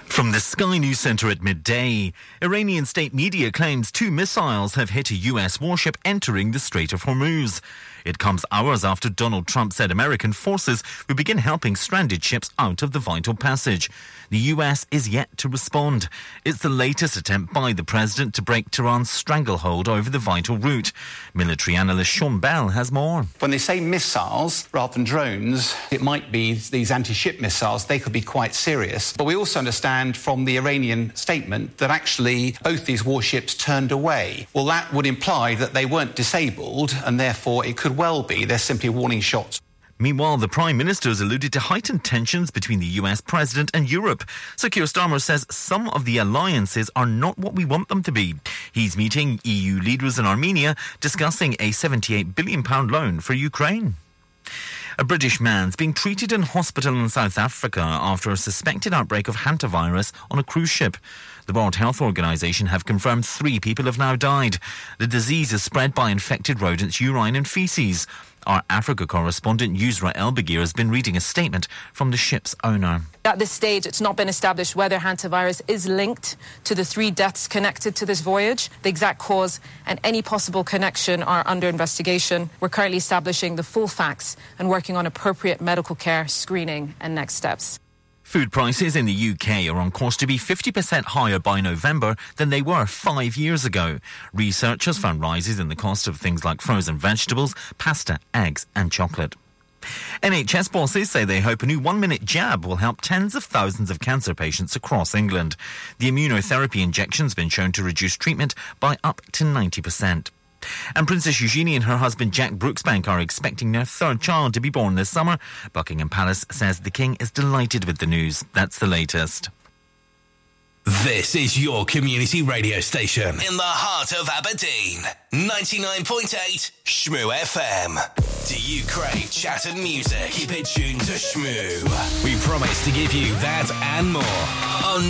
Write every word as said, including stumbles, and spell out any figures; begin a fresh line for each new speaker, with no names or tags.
From the Sky News Centre at midday, Iranian state media claims two missiles have hit a U S warship entering the Strait of Hormuz. It comes hours after Donald Trump said American forces would begin helping stranded ships out of the vital passage. The U S is yet to respond. It's the latest attempt by the president to break Tehran's stranglehold over the vital route. Military analyst Sean Bell has more.
When they say missiles rather than drones, it might be these anti-ship missiles. They could be quite serious. But we also understand from the Iranian statement that actually both these warships turned away. Well, that would imply that they weren't disabled, and therefore it could well be they're simply warning shots.
Meanwhile, the Prime Minister has alluded to heightened tensions between the U S President and Europe. Sir Keir Starmer says some of the alliances are not what we want them to be. He's meeting E U leaders in Armenia, discussing a seventy-eight billion pounds loan for Ukraine. A British man's being treated in hospital in South Africa after a suspected outbreak of hantavirus on a cruise ship. The World Health Organization have confirmed three people have now died. The disease is spread by infected rodents' urine and feces. Our Africa correspondent Yusra Elbagir has been reading a statement from the ship's owner.
At this stage, it's not been established whether hantavirus is linked to the three deaths connected to this voyage. The exact cause and any possible connection are under investigation. We're currently establishing the full facts and working on appropriate medical care, screening and next steps.
Food prices in the U K are on course to be fifty percent higher by November than they were five years ago. Researchers found rises in the cost of things like frozen vegetables, pasta, eggs and chocolate. N H S bosses say they hope a new one-minute jab will help tens of thousands of cancer patients across England. The immunotherapy injection's been shown to reduce treatment by up to ninety percent. And Princess Eugenie and her husband Jack Brooksbank are expecting their third child to be born this summer. Buckingham Palace says the King is delighted with the news. That's the latest.
This is your community radio station in the heart of Aberdeen. ninety-nine point eight Shmoo F M. Do you crave chattered music? Keep it tuned to Shmoo. We promise to give you that and more on